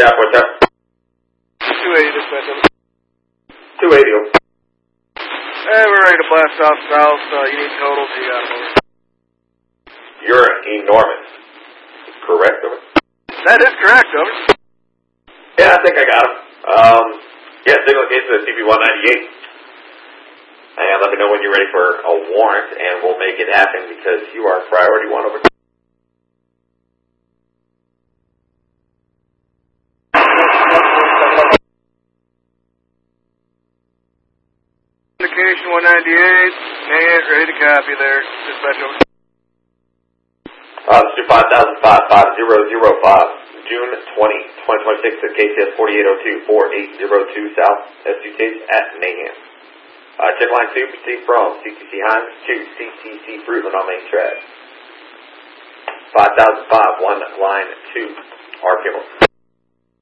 What's up? 280 dispatch. 280. Hey, we're ready to blast off south. You need totals, you got them over. You're enormous. Correct, over? That is correct, over. Yeah, I think I got him. Yeah, signal case of the CB-198. And let me know when you're ready for a warrant, and we'll make it happen because you are priority 1 over. Indication 198. Man, ready to copy there. Dispatch over. This is 5005-5005. June 20, 2026 at KCS 4802-4802 South, SU case at Mayhem. Check line 2, proceed from CTC Hines to CTC Fruitland on main track. 5005, 1 line 2, RPM.